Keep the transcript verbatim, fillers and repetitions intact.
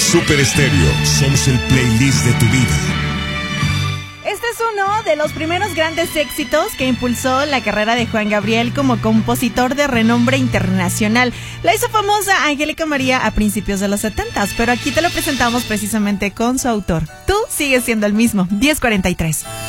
Super Estéreo, somos el playlist de tu vida. Este es uno de los primeros grandes éxitos que impulsó la carrera de Juan Gabriel como compositor de renombre internacional. La hizo famosa Angélica María a principios de los setentas, pero aquí te lo presentamos precisamente con su autor. Tú sigues siendo el mismo, diez cuarenta y tres.